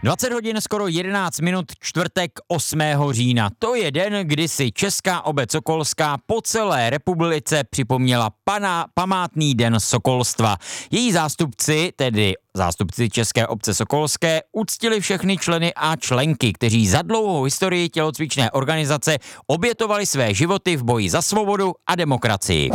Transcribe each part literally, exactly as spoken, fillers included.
dvacet hodin, skoro jedenáct minut, čtvrtek osmého října. To je den, kdy si Česká obec sokolská po celé republice připomněla pana, památný den sokolstva. Její zástupci, tedy zástupci České obce sokolské, uctili všechny členy a členky, kteří za dlouhou historii tělocvičné organizace obětovali své životy v boji za svobodu a demokracii.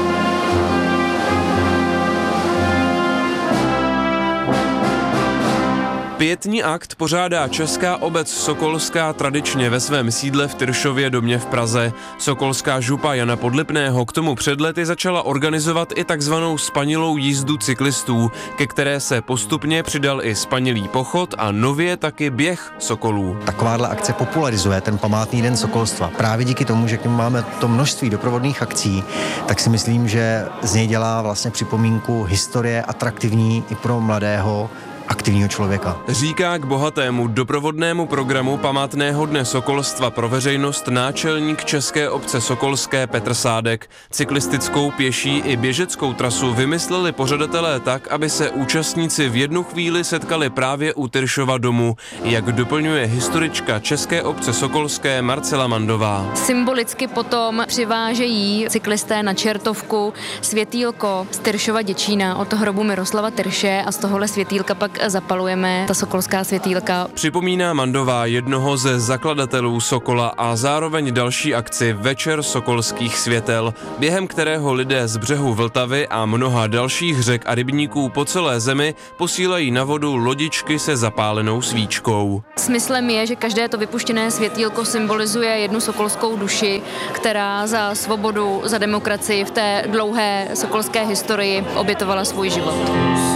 Pietní akt pořádá Česká obec sokolská tradičně ve svém sídle v Tyršově domě v Praze. Sokolská župa Jana Podlipného k tomu před lety začala organizovat i takzvanou spanilou jízdu cyklistů, ke které se postupně přidal i spanilý pochod a nově taky běh sokolů. Takováhle akce popularizuje ten památný den sokolstva. Právě díky tomu, že k němu máme to množství doprovodných akcí, tak si myslím, že z něj dělá vlastně připomínku historie atraktivní i pro mladého aktivního člověka. Říká k bohatému doprovodnému programu památného dne sokolstva pro veřejnost náčelník České obce sokolské Petr Sádek. Cyklistickou, pěší i běžeckou trasu vymysleli pořadatelé tak, aby se účastníci v jednu chvíli setkali právě u Tyršova domu, jak doplňuje historička České obce sokolské Marcela Mandová. Symbolicky potom přivážejí cyklisté na Čertovku světýlko z Tyršova Děčína od hrobu Miroslava Tyrše a z tohohle světýlka pak zapalujeme ta sokolská světýlka. Připomíná Mandová jednoho ze zakladatelů Sokola a zároveň další akci Večer sokolských světel, během kterého lidé z břehu Vltavy a mnoha dalších řek a rybníků po celé zemi posílají na vodu lodičky se zapálenou svíčkou. Smyslem je, že každé to vypuštěné světýlko symbolizuje jednu sokolskou duši, která za svobodu, za demokracii v té dlouhé sokolské historii obětovala svůj život.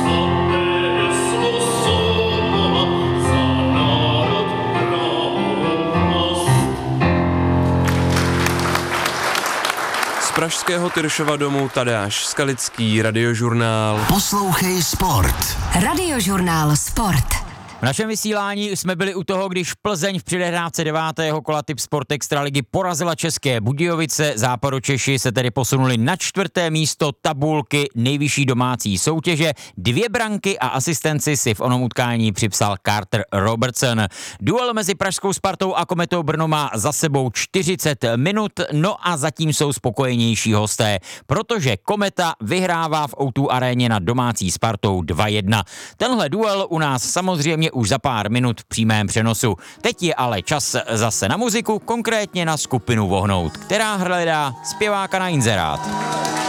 Z pražského Tyršova domu Tadeáš Skalický, Radiožurnál. Poslouchej sport. Radiožurnál Sport. V našem vysílání jsme byli u toho, když Plzeň v předehrávce devátého kola Tip Sport Extraligy porazila České Budějovice. Západočeši se tedy posunuli na čtvrté místo tabulky nejvyšší domácí soutěže. Dvě branky a asistenci si v onom utkání připsal Carter Robertson. Duel mezi pražskou Spartou a Kometou Brno má za sebou čtyřicet minut, no a zatím jsou spokojenější hosté, protože Kometa vyhrává v ó dva aréně nad domácí Spartou dva jedna. Tenhle duel u nás samozřejmě už za pár minut v přímém přenosu. Teď je ale čas zase na muziku, konkrétně na skupinu Vohnout, která hledá zpěváka na inzerát.